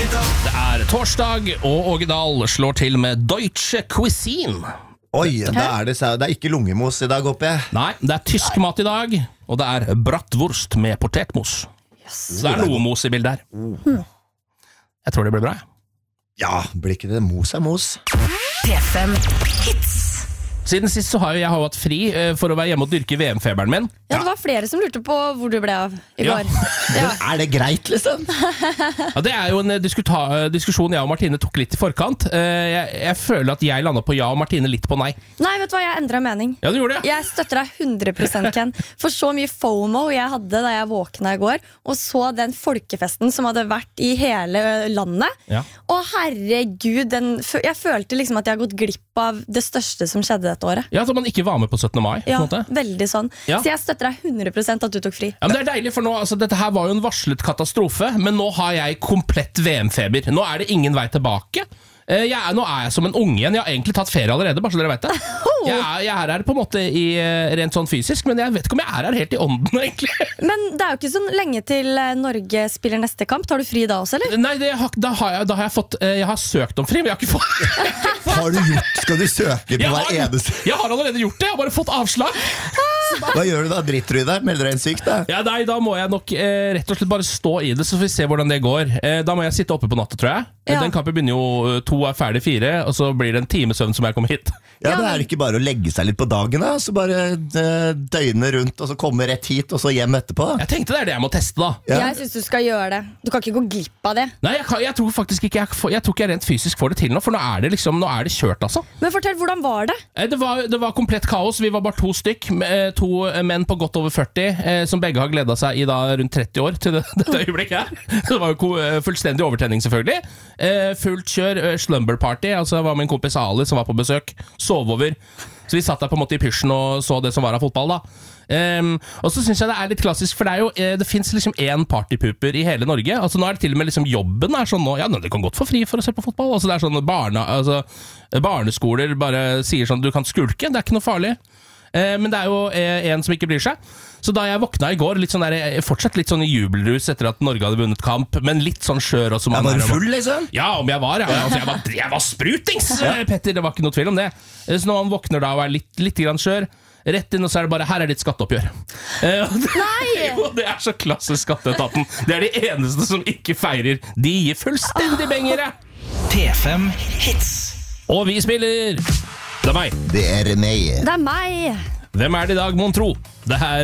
Det torsdag, og Ågedal slår til med Deutsche Cuisine. Oi, det er ikke lungemos i dag, håper jeg. Nei, det tysk mat i dag, og det bratwurst med potetmos. Så det noe mos i bildet her. Jeg tror det blir bra. Ja, blir ikke det mos er mos. P5 Hits. Siden sist så har jeg hatt fri for å være hjemme og dyrke VM-feberen min. Ja, det var flere som lurte på hvor du ble av i går. Men er det greit, liksom? Ja, det jo en diskusjon jeg og Martine tok litt i forkant. Jeg føler at jeg landet på ja og Martine litt på nei. Nei, vet du hva, jeg endret mening. Ja, du gjorde det. Jeg støtter deg 100%, Ken. For så mye FOMO jeg hadde da jeg våkna i går, og så den folkefesten som hadde vært i hele landet. Ja. Og herregud, jeg følte liksom at jeg har gått glipp av det største som skjedde dette året. Ja, at man ikke var med på 17. mai. Ja, på en måte. veldig sånn. Ja. Så jeg støtter deg 100% at du tok fri. Ja, men det deilig, for nå, altså, dette her var jo en varslet katastrofe, men nå har jeg komplett VM-feber. Nå det ingen vei tilbake. Nå jeg som en unge igjen. Jeg har egentlig tatt ferie allerede, bare så dere vet det. Jeg her på en måte rent sånn fysisk, men jeg vet ikke om jeg her helt i ånden, egentlig. Men det jo ikke så lenge til Norge spiller neste kamp. Tar du fri da også, eller? Nei, da har jeg fått Jeg har søkt om fri, men jeg har ikke fått Har du gjort? Skal du søke på hver eneste? Jeg har allerede gjort det, jeg har bare fått avslag. Hva gjør du da? Dritter du i deg? Melder deg inn sykt, da? Ja, nei, da må jeg nok rett og slett bare stå i det, så får vi se hvordan det går. Da må jeg sitte oppe på natta, tror jeg. Ja. Den kampen begynner jo 2 ferdig 4, og så blir det en time søvn som jeg kommer hit. Ja, men det ikke bare å legge seg litt på dagen, da? Så bare døgne rundt, og så komme rett hit, og så hjem etterpå? Jeg tenkte det jeg må teste, da. Ja. Jeg synes du skal gjøre det. Du kan ikke gå glipp av det. Nei, jeg tror faktisk ikke jeg tror ikke jeg rent fysisk får det til nå, for nå det kjørt, altså. Men fortell, hvordan var det? Det var komplett kaos. Vi var bare 2 stykk, 2 menn på godt over 40, som begge har gledet seg i da rundt 30 år til dette øyeblikket her. Det var jo fullstendig overtenning, selvfølgelig. Fullt kjør, slumber party. Altså var min kompis Ali som var på besøk, sov over. Så vi satt der på en måte i pysjen og så det som var av fotball, da. Og så synes jeg det litt klassisk, for det finnes liksom en partypuper i hele Norge. Altså nå det til og med liksom jobben sånn nå, ja, du kan godt få fri for å se på fotball. Altså det sånn barneskoler bare sier sånn, du kan skulke, det ikke noe farlig. Men det jo en som ikke bryr seg. Så da jeg våkna i går, fortsatt litt sånn i jubelrus etter at Norge hadde vunnet kamp, men litt sånn skjør også. Var du full, liksom? Ja, om jeg var. Ja. Altså, jeg var sprutings, Petter, det var ikke noe tvil om det. Så når man våkner da og litt grann skjør, rett inn, og så det bare, her ditt skatteoppgjør. Nei! Jo, det så klassisk Skatteetaten. Det de eneste som ikke feirer. De gir fullstendig bengere. P5 Hits. Og vi spiller. Det meg. Det meg. Det meg. Hvem det i dag, mon tro? Det